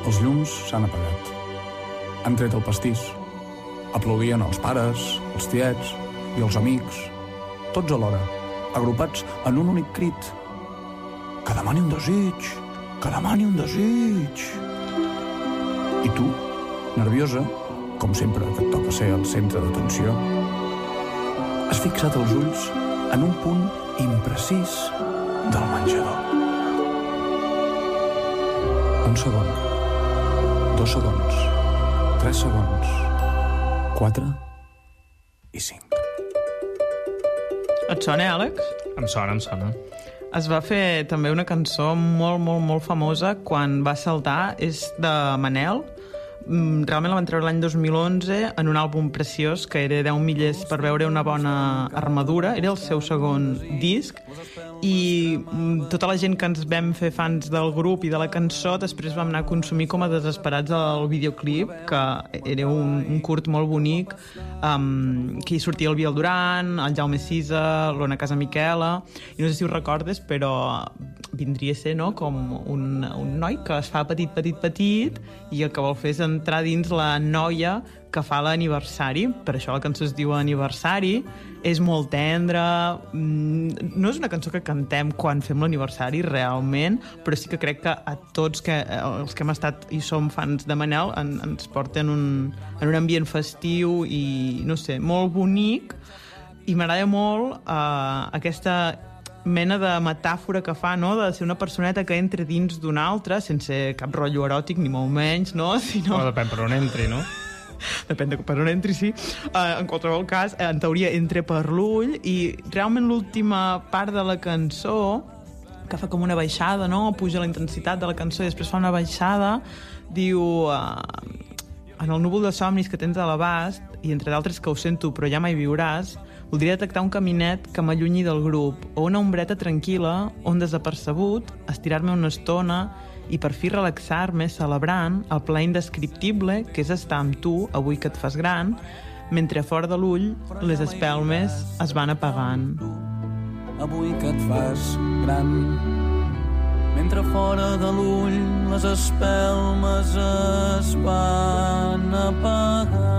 Els llums s'han apagat. Han tret el pastís. Aplaudien els pares, els tiets i els amics, tots alhora, agrupats en un únic crit. Que demani un desig! Que demani un desig! I tu, nerviosa, com sempre que et toca ser el centre d'atenció, has fixat els ulls en un punt imprecís del menjador. Un segon, 2 segons, 3 segons, 4 i 5. Et sona, Àlex? Em sona. Es va fer també una cançó molt famosa quan va saltar, és de Manel. Realment la van treure l'any 2011 en un àlbum preciós que era 10 milles per veure una bona armadura. Era el seu segon disc i tota la gent que ens vam fer fans del grup i de la cançó després vam anar a consumir com a desesperats el videoclip, que era un curt molt bonic, que hi sortia el Biel Duran, el Jaume Sisa, l'Ona Casamiquela, i no sé si ho recordes, però vindria a ser, no?, com un noi que es fa petit i el que vol fer és entrar dins la noia que fa l'aniversari. Per això la cançó es diu Aniversari. És molt tendra. No és una cançó que cantem quan fem l'aniversari, realment, però sí que crec que a tots els que hem estat i som fans de Manel ens porten en un ambient festiu i, no sé, molt bonic. I m'agrada molt aquesta mena de metàfora que fa, no?, de ser una personeta que entra dins d'una altra sense cap rotllo eròtic, ni molt menys, no? Sinó... Bueno, depèn per on entri, no? Depèn de per on entri, sí. En qualsevol cas, en teoria entra per l'ull i realment l'última part de la cançó, que fa com una baixada, no?, puja la intensitat de la cançó i després fa una baixada, diu... En el núvol de somnis que tens a l'abast, i entre d'altres que ho sento però ja mai viuràs, voldria detectar un caminet que m'allunyi del grup, o una ombreta tranquil·la on desapercebut, estirar-me una estona i per fi relaxar-me celebrant el plaer indescriptible que és estar amb tu avui que et fas gran, mentre fora de l'ull les espelmes es van apagant. Avui que et fas gran, mentre fora de l'ull les espelmes es van apagar.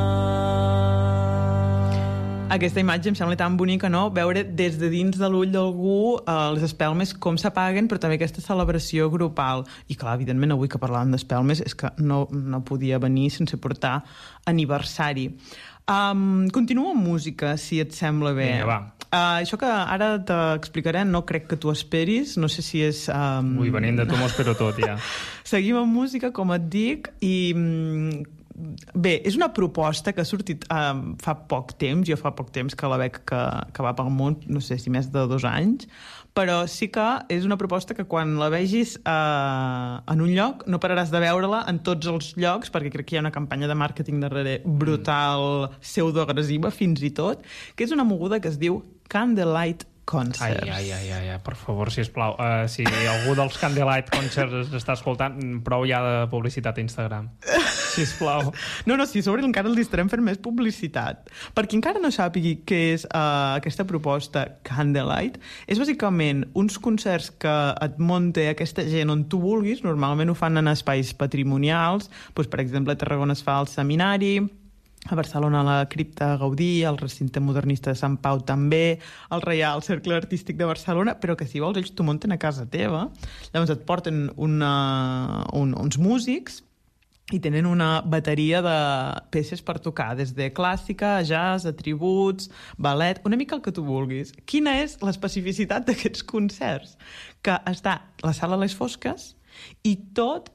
Aquesta imatge em sembla tan bonica, no?, veure des de dins de l'ull d'algú les espelmes com s'apaguen, però també aquesta celebració grupal. I clar, evidentment, avui que parlàvem d'espelmes és que no podia venir sense portar aniversari. Continuo amb música, si et sembla bé. Vinga, va. Això que ara t'explicaré no crec que tu esperis, no sé si és... Ui, venint de tu m'ho espero tot, ja. Seguim amb música, com et dic, i... Bé, és una proposta que ha sortit fa poc temps, jo fa poc temps que la veig que va pel món, no sé si més de 2 anys, però sí que és una proposta que quan la vegis en un lloc no pararàs de veure-la en tots els llocs, perquè crec que hi ha una campanya de màrqueting darrere brutal, pseudoagressiva fins i tot, que és una moguda que es diu Candlelight Concerts. Ai, per favor, sisplau. Si algú dels Candlelight Concerts està escoltant, prou ja de publicitat a Instagram. Sisplau. No, sí, sobre encara els estarem fent més publicitat. Per qui encara no sàpigui què és aquesta proposta Candlelight, és bàsicament uns concerts que et munta aquesta gent on tu vulguis, normalment ho fan en espais patrimonials, doncs, per exemple, a Tarragona es fa el Seminari, a Barcelona la Cripta Gaudí, el recinte modernista de Sant Pau també, el Reial Cercle Artístic de Barcelona, però que si vols ells t'ho munten a casa teva, llavors et porten uns músics i tenen una bateria de peces per tocar, des de clàssica, jazz, atributs, ballet, una mica el que tu vulguis. Quina és l'especificitat d'aquests concerts? Que està la sala a les fosques i tot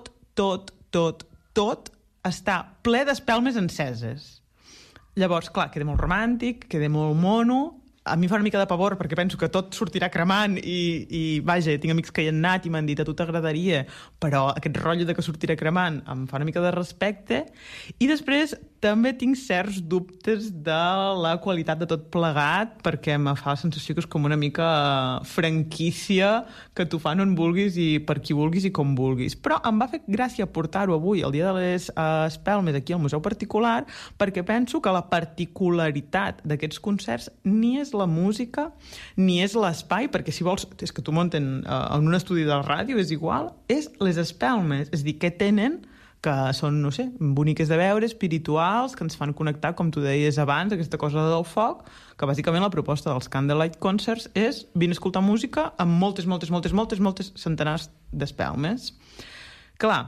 està ple d'espelmes enceses. Llavors, clar, queda molt romàntic, queda molt mono. A mi fa una mica de pavor perquè penso que tot sortirà cremant i vaja, tinc amics que hi han anat i m'han dit a tu t'agradaria, però aquest rotllo de que sortirà cremant em fa una mica de respecte. I després també tinc certs dubtes de la qualitat de tot plegat, perquè me fa la sensació que és com una mica franquícia que t'ho fan on vulguis i per qui vulguis i com vulguis. Però em va fer gràcia portar-ho avui, el dia de les espelmes, aquí al Museu Particular, perquè penso que la particularitat d'aquests concerts ni és la música ni és l'espai, perquè si vols, és que t'ho munten en un estudi de ràdio, és igual, és les espelmes, és a dir, què tenen que són, no sé, boniques de veure, espirituals, que ens fan connectar, com tu deies abans, aquesta cosa del foc, que bàsicament la proposta dels Candlelight Concerts és vine a escoltar música amb moltes centenars d'espelmes. Clar,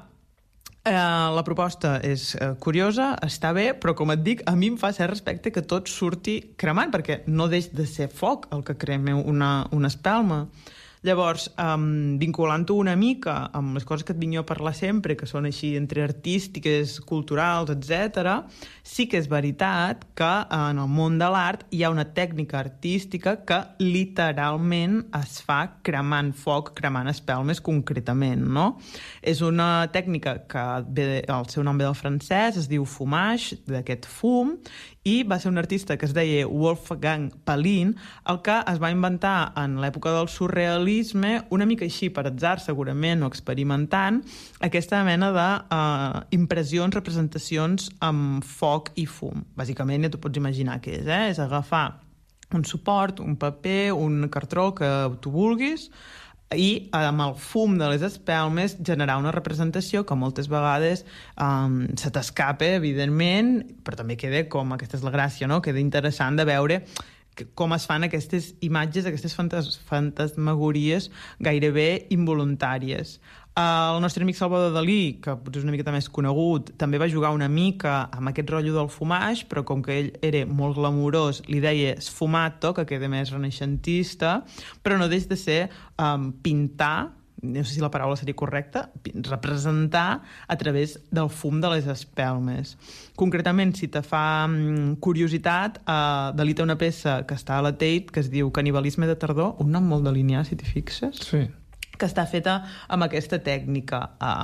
la proposta és curiosa, està bé, però com et dic, a mi em fa cert respecte que tot surti cremant, perquè no deix de ser foc el que crema una espelma. Llavors, vinculant-ho una mica amb les coses que et vinc jo a parlar sempre, que són així entre artístiques, culturals, etc., sí que és veritat que en el món de l'art hi ha una tècnica artística que literalment es fa cremant foc, cremant espelmes concretament, no? És una tècnica que el seu nom ve del francès, es diu fumage, d'aquest fum, i va ser un artista que es deia Wolfgang Paulin, el que es va inventar en l'època del surrealisme, una mica així per atzar segurament o experimentant, aquesta mena d'impressions, representacions amb foc i fum. Bàsicament ja t'ho pots imaginar què és, és agafar un suport, un paper, un cartró que tu vulguis, i amb el fum de les espelmes generar una representació que moltes vegades se t'escapa, evidentment, però també queda com, aquesta és la gràcia, no? Queda interessant de veure com es fan aquestes imatges, aquestes fantasmagories gairebé involuntàries. El nostre amic Salvador Dalí, que potser és una miqueta més conegut, també va jugar una mica amb aquest rotllo del fumage, però com que ell era molt glamurós, li deia sfumato, que queda més renaixentista, però no deix de ser pintar, no sé si la paraula seria correcta, representar a través del fum de les espelmes. Concretament, si te fa curiositat, Dalí té una peça que està a la Tate, que es diu Canibalisme de tardor, un nom molt delineat, si t'hi fixes. Sí. Que està feta amb aquesta tècnica.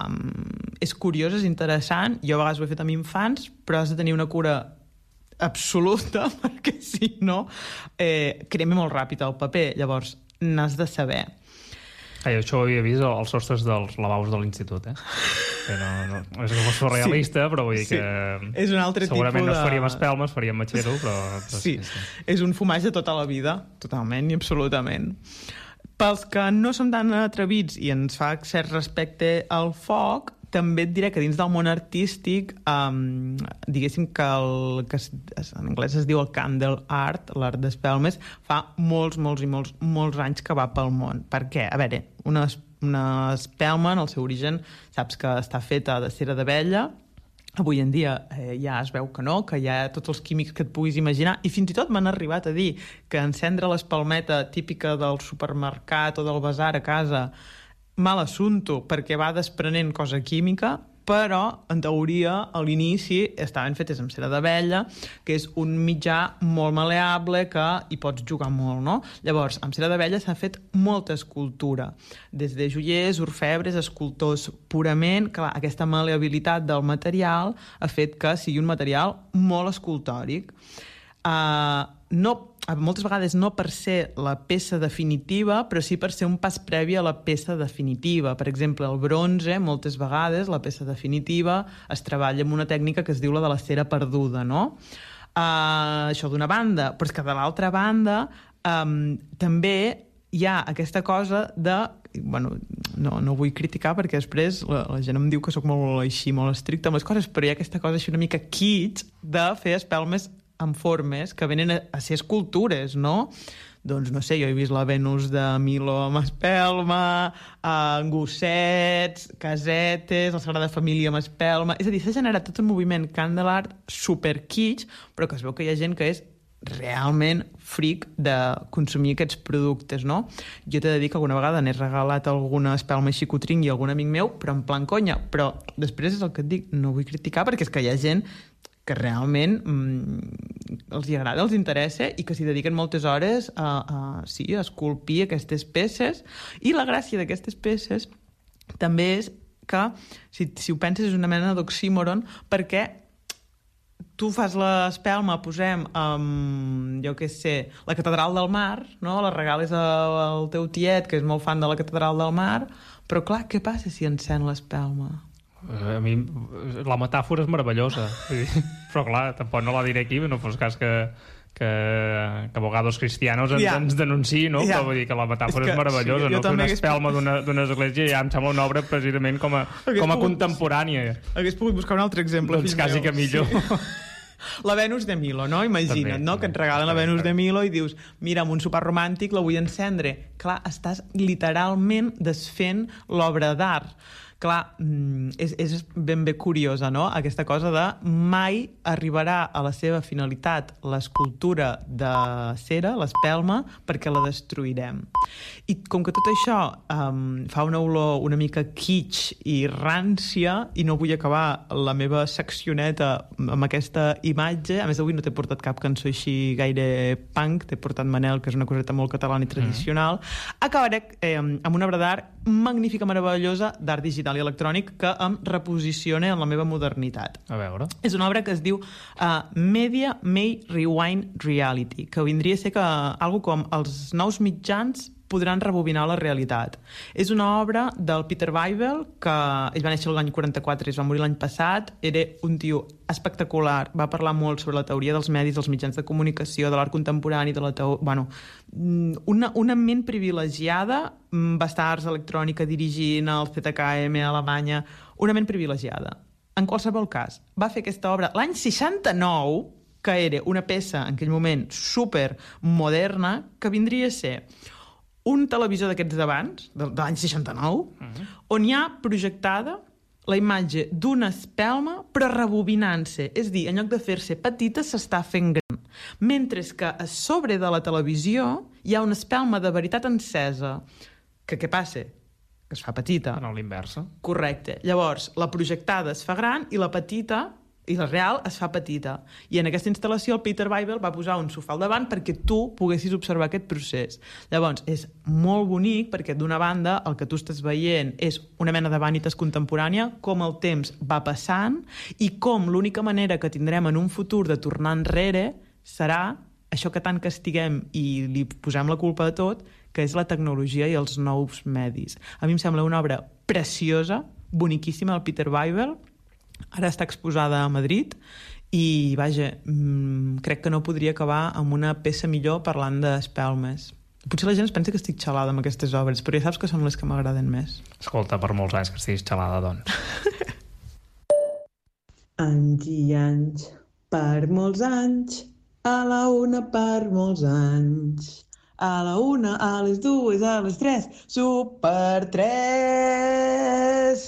És curiós, és interessant. Jo a vegades ho he fet amb infants, però has de tenir una cura absoluta, perquè si no, crema molt ràpid el paper. Llavors, n'has de saber. Això ho havia vist als sostres dels lavabos de l'institut, Que no és una cosa surrealista, però vull dir que és un altre segurament tipus no es faríem espelmes, faríem matxero, però sí, és un fumatge de tota la vida, totalment i absolutament. Pels que no som tan atrevits i ens fa cert respecte al foc, també et diré que dins del món artístic, diguéssim que en anglès es diu el candle art, l'art d'espelmes, fa molts anys que va pel món. Per què? A veure, una espelma, en el seu origen, saps que està feta de cera d'abella. Avui en dia ja es veu que no, que hi ha tots els químics que et puguis imaginar, i fins i tot m'han arribat a dir que encendre l'espelmeta típica del supermercat o del basar a casa, mal assumpto, perquè va desprenent cosa química, però, en teoria, a l'inici estaven fetes amb cera d'abella, que és un mitjà molt maleable que hi pots jugar molt, no? Llavors, amb cera d'abella s'ha fet molta escultura, des de joiers, orfebres, escultors purament. Clar, aquesta maleabilitat del material ha fet que sigui un material molt escultòric. Moltes vegades no per ser la peça definitiva, però sí per ser un pas previ a la peça definitiva. Per exemple, el bronze, moltes vegades, la peça definitiva es treballa amb una tècnica que es diu la de la cera perduda, no? Això d'una banda, però és que de l'altra banda també hi ha aquesta cosa de... Bueno, no vull criticar perquè després la gent em diu que sóc molt estricta amb les coses, però hi ha aquesta cosa així una mica kitsch de fer espelmes amb formes que venen a ser escultures, no? Doncs, no sé, jo he vist la Venus de Milo amb espelma, gossets, casetes, la Sagrada Família amb espelma... És a dir, s'ha generat tot un moviment candle art super kitsch, però que es veu que hi ha gent que és realment fric de consumir aquests productes, no? Jo t'he de dir que alguna vegada n'he regalat alguna espelma així que ho tingui algun amic meu, però en plan conya. Però després és el que et dic, no vull criticar perquè és que hi ha gent que realment els hi agrada, els interessa i que s'hi dediquen moltes hores a esculpir aquestes peces. I la gràcia d'aquestes peces també és que, si ho penses, és una mena d'oxímoron, perquè tu fas l'espelma, posem, jo què sé, la Catedral del Mar, no? La regales al teu tiet, que és molt fan de la Catedral del Mar, però clar, què passa si encén l'espelma? A mi la metàfora és meravellosa, però clar, tampoc no la diré aquí, no fos cas que abogados cristianos ens denunciï, no? Però vull dir que la metàfora és meravellosa, no? Fer una espelma d'una església ja em sembla una obra precisament com a contemporània. Hagués pogut buscar un altre exemple. Doncs quasi que millor. La Venus de Milo, no? Imagina't, també, no? Que et regalen la Venus de Milo i dius, mira, amb un sopar romàntic la vull encendre. Clar, estàs literalment desfent l'obra d'art. Clar, és ben bé curiosa, no? Aquesta cosa de mai arribarà a la seva finalitat l'escultura de cera, l'espelma, perquè la destruirem. I com que tot això fa una olor una mica kitsch i rància, i no vull acabar la meva seccioneta amb aquesta imatge, a més avui no t'he portat cap cançó així gaire punk, t'he portat Manel, que és una coseta molt catalana i tradicional, acabaré amb una obra d'art magnífica, meravellosa, d'art digital i electrònic que em reposiciona en la meva modernitat. A veure. És una obra que es diu Media May Rewind Reality, que vindria a ser algo com els nous mitjans podran rebobinar la realitat. És una obra del Peter Weibel, que ell va néixer l'any 44 i es va morir l'any passat. Era un tio espectacular, va parlar molt sobre la teoria dels medis, dels mitjans de comunicació, de l'art contemporani, de la una ment privilegiada, va estar a Arts Electrònica dirigint el ZKM a Alemanya, una ment privilegiada. En qualsevol cas, va fer aquesta obra l'any 69, que era una peça en aquell moment super moderna, que vindria a ser un televisor d'aquests d'abans, de l'any 69, on hi ha projectada la imatge d'una espelma, però rebobinant-se. És a dir, en lloc de fer-se petita, s'està fent gran. Mentre que a sobre de la televisió hi ha una espelma de veritat encesa. Que què passa? Que es fa petita. En l'inversa. Correcte. Llavors, la projectada es fa gran i la petita, i la real, es fa petita. I en aquesta instal·lació el Peter Weibel va posar un sofà al davant perquè tu poguessis observar aquest procés. Llavors, és molt bonic perquè, d'una banda, el que tu estàs veient és una mena de vanitas contemporània, com el temps va passant i com l'única manera que tindrem en un futur de tornar enrere serà això que tant castiguem i li posem la culpa de tot, que és la tecnologia i els nous medis. A mi em sembla una obra preciosa, boniquíssima, del Peter Weibel. Ara està exposada a Madrid i, vaja, crec que no podria acabar amb una peça millor parlant d'espelmes. Potser la gent es pensa que estic xalada amb aquestes obres, però ja saps que són les que m'agraden més. Escolta, per molts anys que estiguis xalada, doncs. Anys i anys, per molts anys, a la una per molts anys, a la una, a les dues, a les tres, Super 3!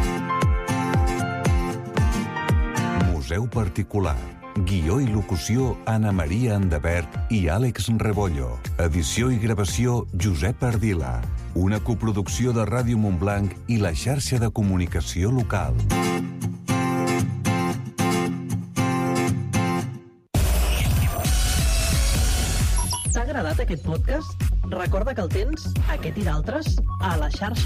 Museu particular. Guió i locució Anna Maria Andabert i Àlex Rebollo. Edició i gravació Josep Ardila. Una coproducció de Ràdio Montblanc i la xarxa de comunicació local. T'ha agradat aquest podcast? Recorda que el tens, aquest i d'altres, a la xarxa